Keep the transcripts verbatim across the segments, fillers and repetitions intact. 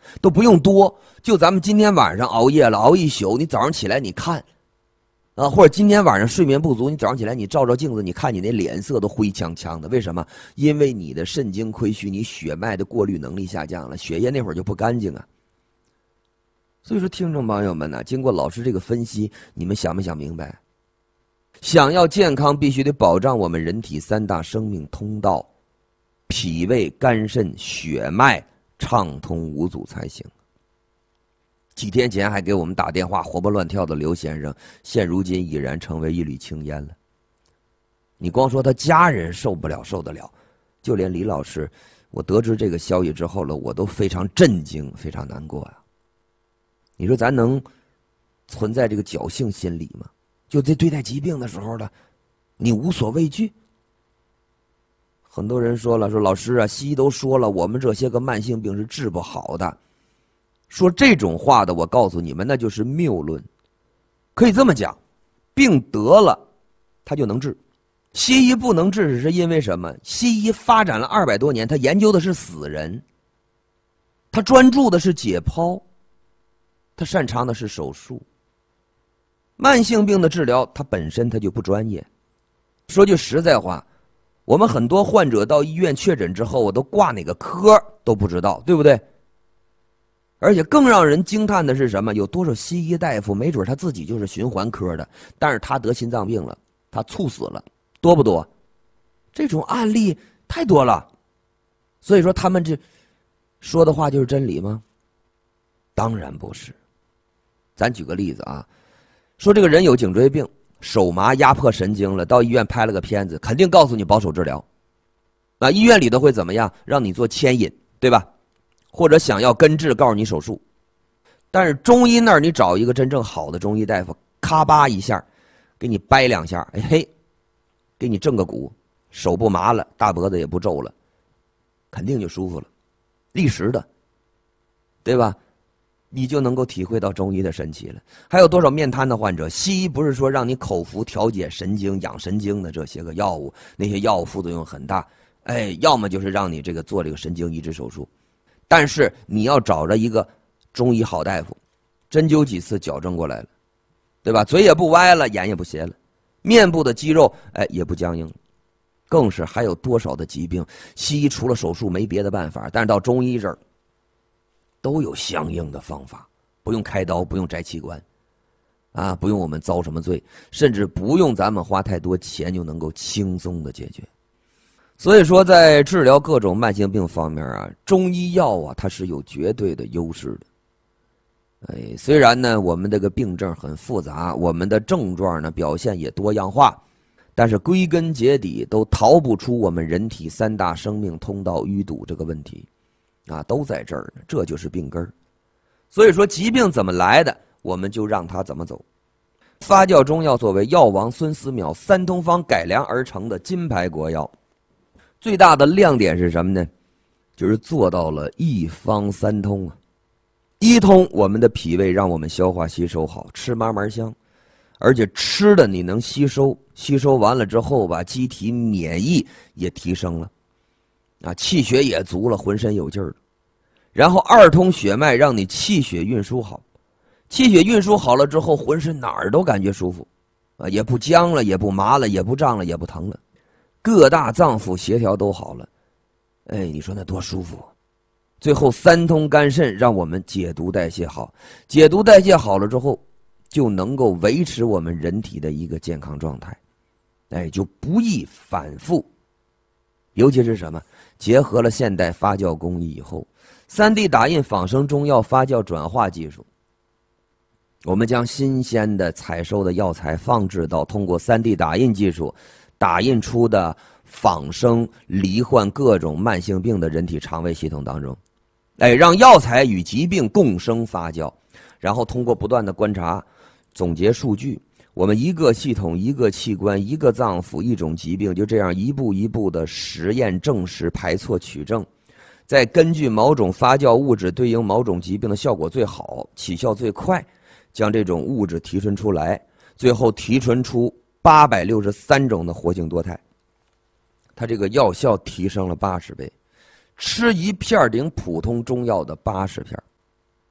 都不用多，就咱们今天晚上熬夜了，熬一宿，你早上起来你看，啊，或者今天晚上睡眠不足，你早上起来你照照镜子，你看你那脸色都灰呛呛的，为什么？因为你的肾精亏虚，你血脉的过滤能力下降了，血液那会儿就不干净啊。所以说，听众朋友们呢、啊，经过老师这个分析，你们想没想明白？想要健康，必须得保障我们人体三大生命通道，脾胃、肝肾、血脉畅通无阻才行。几天前还给我们打电话活蹦乱跳的刘先生，现如今已然成为一缕青烟了。你光说他家人受不了受得了，就连李老师，我得知这个消息之后了，我都非常震惊，非常难过啊。你说咱能存在这个侥幸心理吗？就在对待疾病的时候呢，你无所畏惧。很多人说了，说老师啊，西医都说了，我们这些个慢性病是治不好的。说这种话的，我告诉你们，那就是谬论。可以这么讲，病得了，它就能治。西医不能治是因为什么？西医发展了二百多年，他研究的是死人，他专注的是解剖，他擅长的是手术。慢性病的治疗，它本身它就不专业。说句实在话，我们很多患者到医院确诊之后，我都挂哪个科都不知道，对不对？而且更让人惊叹的是什么？有多少西医大夫，没准他自己就是循环科的，但是他得心脏病了，他猝死了，多不多？这种案例太多了。所以说他们这说的话就是真理吗？当然不是。咱举个例子啊，说这个人有颈椎病，手麻压迫神经了，到医院拍了个片子，肯定告诉你保守治疗。那医院里头会怎么样？让你做牵引，对吧？或者想要根治，告诉你手术。但是中医那儿，你找一个真正好的中医大夫，咔吧一下给你掰两下，哎嘿，给你正个骨，手不麻了，大脖子也不皱了，肯定就舒服了，立时的，对吧？你就能够体会到中医的神奇了。还有多少面瘫的患者，西医不是说让你口服调节神经、养神经的这些个药物，那些药物副作用很大，哎，要么就是让你这个做这个神经移植手术。但是你要找着一个中医好大夫，针灸几次矫正过来了，对吧？嘴也不歪了，眼也不斜了，面部的肌肉哎也不僵硬了。更是还有多少的疾病，西医除了手术没别的办法，但是到中医这儿都有相应的方法，不用开刀，不用摘器官，啊，不用我们遭什么罪，甚至不用咱们花太多钱就能够轻松的解决。所以说，在治疗各种慢性病方面啊，中医药啊，它是有绝对的优势的。哎，虽然呢，我们这个病症很复杂，我们的症状呢表现也多样化，但是归根结底都逃不出我们人体三大生命通道淤堵这个问题，啊，都在这儿呢，这就是病根儿。所以说，疾病怎么来的，我们就让它怎么走。发酵中药作为药王孙思邈三通方改良而成的金牌国药。最大的亮点是什么呢？就是做到了一方三通啊。一通，我们的脾胃让我们消化吸收好，吃嘛嘛香，而且吃的你能吸收，吸收完了之后吧，机体免疫也提升了，啊，气血也足了，浑身有劲儿了。然后二通血脉，让你气血运输好，气血运输好了之后，浑身哪儿都感觉舒服，啊，也不僵了，也不麻了，也不胀了，也不疼了。各大脏腑协调都好了，哎，你说那多舒服。最后三通肝肾，让我们解毒代谢好，解毒代谢好了之后，就能够维持我们人体的一个健康状态，哎，就不易反复。尤其是什么，结合了现代发酵工艺以后， 三 D 打印仿生中药发酵转化技术，我们将新鲜的采收的药材放置到通过 三 D 打印技术打印出的仿生罹患各种慢性病的人体肠胃系统当中，哎，让药材与疾病共生发酵，然后通过不断的观察总结数据，我们一个系统一个器官一个脏腑一种疾病，就这样一步一步的实验证实排错取证，再根据某种发酵物质对应某种疾病的效果最好起效最快，将这种物质提纯出来，最后提纯出八百六十三种的活性多肽，它这个药效提升了八十倍，吃一片顶普通中药的八十片。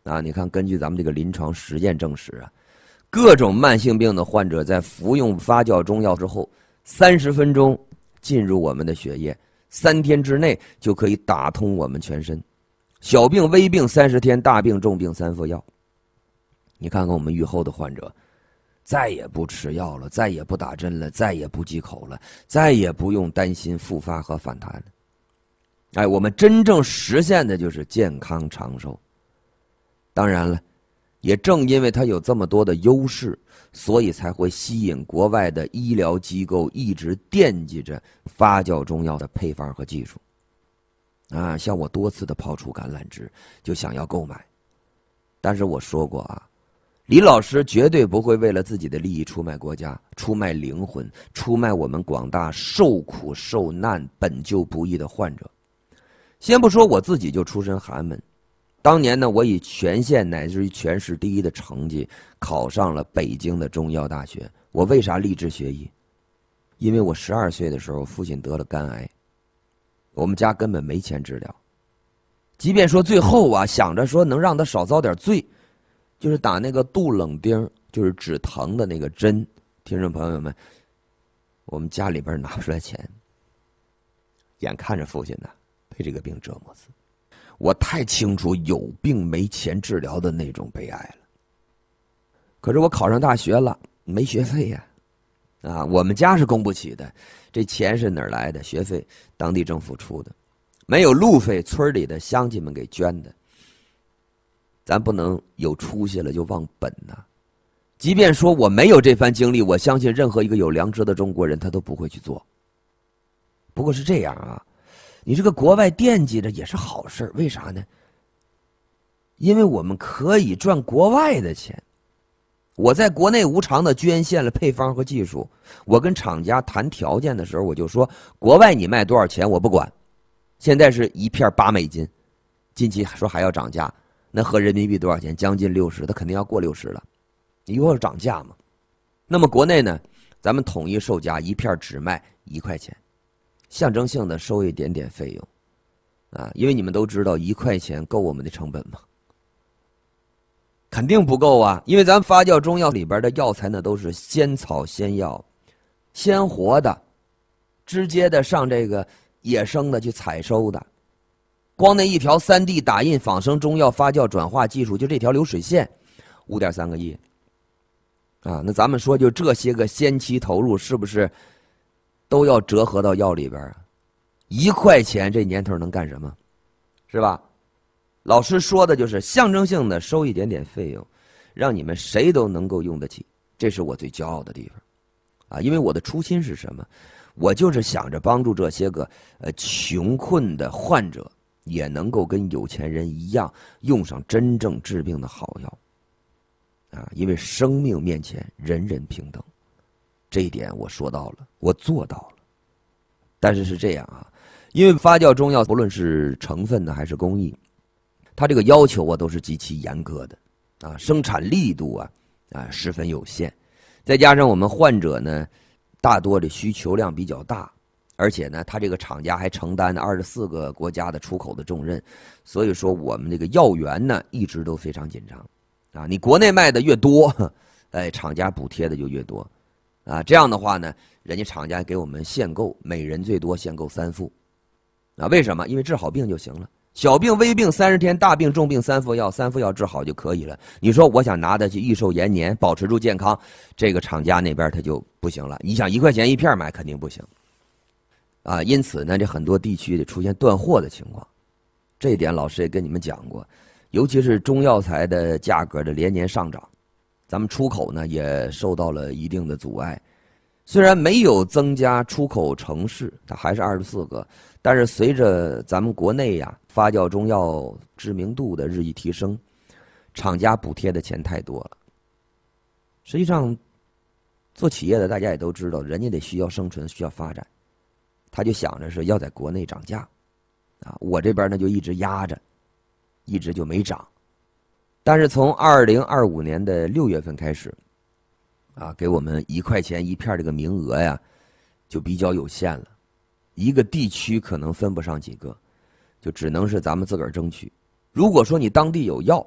啊，你看，根据咱们这个临床实践证实啊，各种慢性病的患者在服用发酵中药之后，三十分钟进入我们的血液，三天之内就可以打通我们全身。小病微病三十天，大病重病三副药。你看看我们愈后的患者，再也不吃药了，再也不打针了，再也不忌口了，再也不用担心复发和反弹了。哎，我们真正实现的就是健康长寿。当然了，也正因为它有这么多的优势，所以才会吸引国外的医疗机构一直惦记着发酵中药的配方和技术。啊，像我多次的抛出橄榄枝，就想要购买。但是我说过啊，李老师绝对不会为了自己的利益出卖国家、出卖灵魂、出卖我们广大受苦受难、本就不易的患者。先不说我自己就出身寒门，当年呢，我以全县乃至于全市第一的成绩考上了北京的中医药大学。我为啥立志学医？因为我十二岁的时候，父亲得了肝癌，我们家根本没钱治疗。即便说最后啊，想着说能让他少遭点罪，就是打那个杜冷丁，就是止疼的那个针。听众朋友们，我们家里边拿不出来钱，眼看着父亲呢被这个病折磨死。我太清楚有病没钱治疗的那种悲哀了。可是我考上大学了，没学费呀、啊，啊，我们家是供不起的，这钱是哪儿来的？学费当地政府出的，没有路费，村里的乡亲们给捐的。咱不能有出息了就忘本呐、啊。即便说我没有这番经历，我相信任何一个有良知的中国人他都不会去做。不过是这样啊。你这个国外惦记着也是好事，为啥呢？因为我们可以赚国外的钱。我在国内无偿的捐献了配方和技术，我跟厂家谈条件的时候，我就说国外你卖多少钱我不管，现在是一片八美金，近期说还要涨价，那合人民币多少钱？将近六十，它肯定要过六十了，一会儿涨价嘛。那么国内呢，咱们统一售价一片只卖一块钱。象征性的收一点点费用，啊，因为你们都知道一块钱够我们的成本吗？肯定不够啊！因为咱发酵中药里边的药材呢，都是鲜草鲜药，鲜活的，直接的上这个野生的去采收的。光那一条 三 D 打印仿生中药发酵转化技术，就这条流水线，五点三个亿啊！那咱们说，就这些个先期投入，是不是？都要折合到药里边啊，一块钱这年头能干什么？是吧？老师说的就是象征性的收一点点费用，让你们谁都能够用得起，这是我最骄傲的地方，啊！因为我的初心是什么？我就是想着帮助这些个呃穷困的患者，也能够跟有钱人一样用上真正治病的好药，啊！因为生命面前人人平等。这一点我说到了，我做到了。但是是这样啊，因为发酵中药不论是成分呢还是工艺，它这个要求啊都是极其严格的啊，生产力度啊啊十分有限，再加上我们患者呢大多的需求量比较大，而且呢他这个厂家还承担二十四个国家的出口的重任，所以说我们这个药源呢一直都非常紧张啊。你国内卖的越多，哎，厂家补贴的就越多。啊，这样的话呢，人家厂家给我们限购，每人最多限购三副，啊，为什么？因为治好病就行了，小病微病三十天，大病重病三副药，三副药治好就可以了。你说我想拿它去益寿延年，保持住健康，这个厂家那边他就不行了。你想一块钱一片买，肯定不行，啊，因此呢，这很多地区出现断货的情况，这一点老师也跟你们讲过，尤其是中药材的价格的连年上涨。咱们出口呢也受到了一定的阻碍，虽然没有增加出口城市，它还是二十四个，但是随着咱们国内呀发酵中药知名度的日益提升，厂家补贴的钱太多了。实际上，做企业的大家也都知道，人家得需要生存，需要发展，他就想着是要在国内涨价，啊，我这边呢就一直压着，一直就没涨。但是从二零二五年的六月份开始，啊，给我们一块钱一片这个名额呀，就比较有限了，一个地区可能分不上几个，就只能是咱们自个儿争取。如果说你当地有药，